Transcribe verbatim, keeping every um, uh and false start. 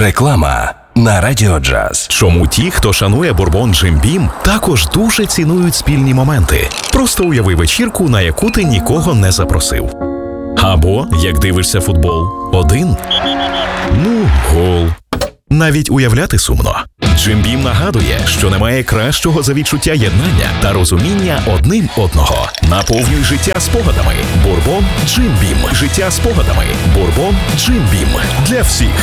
Реклама на Радіо Джаз. Чому ті, хто шанує бурбон Jim Beam, також дуже цінують спільні моменти. Просто уяви вечірку, на яку ти нікого не запросив. Або, як дивишся футбол, один. Ну, гол. Навіть уявляти сумно. Jim Beam нагадує, що немає кращого за відчуття єднання та розуміння одним одного. Наповнюй життя спогадами. Бурбон Jim Beam. Життя спогадами. Бурбон Jim Beam. Для всіх.